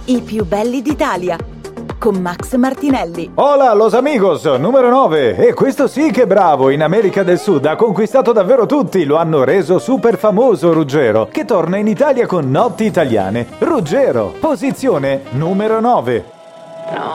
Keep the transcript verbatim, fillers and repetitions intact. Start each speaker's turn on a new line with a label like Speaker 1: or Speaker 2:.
Speaker 1: I più belli d'Italia, con Max Martinelli.
Speaker 2: Hola los amigos, numero nove. E questo sì che è bravo, in America del Sud ha conquistato davvero tutti, lo hanno reso super famoso Ruggero, che torna in Italia con Notti Italiane. Ruggero, posizione numero nove.